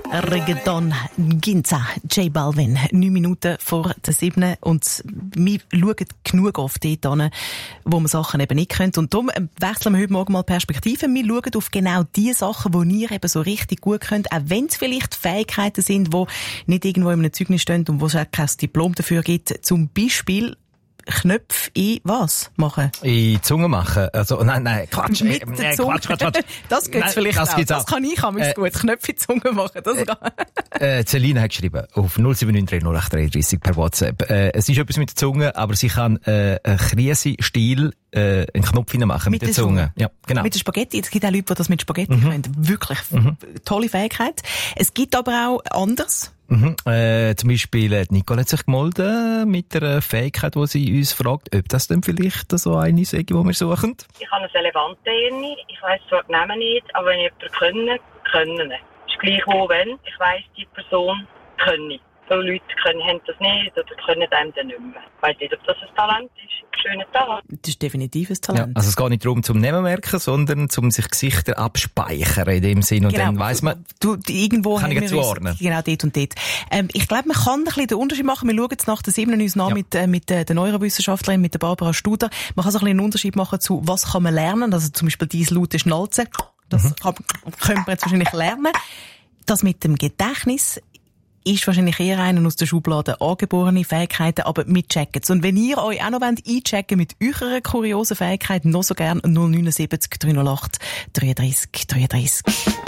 Reggaeton Ginza, J Balvin. 9 Minuten vor der 7. Und wir schauen genug oft dort hin, wo man Sachen eben nicht können. Und darum wechseln wir heute Morgen mal Perspektive. Wir schauen auf genau die Sachen, die ihr eben so richtig gut könnt, auch wenn es vielleicht Fähigkeiten sind, die nicht irgendwo in einem Zeugnis stehen und wo es auch kein Diplom dafür gibt. Zum Beispiel Knöpfe in was machen? In die Zunge machen. Also, nein, Quatsch. Mit der Zunge. Quatsch. Das gibt's vielleicht das auch. Gibt's das kann ich gut. Knöpfe in die Zunge machen. Celine hat geschrieben auf 079300833 per WhatsApp. Es ist etwas mit der Zunge, aber sie kann einen Krise-Stil einen Knopf hineinmachen mit der Zunge. Ja, genau. Mit der Spaghetti. Es gibt auch Leute, die das mit Spaghetti können. Wirklich tolle Fähigkeit. Es gibt aber auch anders. Zum Beispiel Nicole hat sich gemeldet mit einer Fähigkeit, wo sie uns fragt, ob das denn vielleicht so eine ist, die wir suchen. Ich habe eine Elefantenne. Ich weiss zwar die Namen nicht, aber wenn ich jemanden können. Ist gleich wo, wenn. Ich weiss, die Person können. Viele Leute haben das nicht oder können einem dann nicht mehr. Ich weiss nicht, ob das ein Talent ist. Ein schöner Talent. Das ist definitiv ein Talent. Ja, also es geht nicht darum, zum Nehmen merken, sondern zum sich Gesichter abspeichern in dem Sinn. Und dann weiss man, irgendwo kann ich zuordnen. Genau, dort und dort. Ich glaube, man kann ein bisschen den Unterschied machen. Wir schauen jetzt nach der 7 uns nach mit der Neurowissenschaftlerin, mit der Barbara Studer. Man kann so ein bisschen einen Unterschied machen zu, was kann man lernen. Also zum Beispiel diese laute Schnalzen. Das könnte man jetzt wahrscheinlich lernen. Das mit dem Gedächtnis ist wahrscheinlich eher einer aus der Schublade angeborene Fähigkeiten, aber wir checken es. Und wenn ihr euch auch noch einchecken mit eurer kuriosen Fähigkeit, noch so gern 079 308 33 33.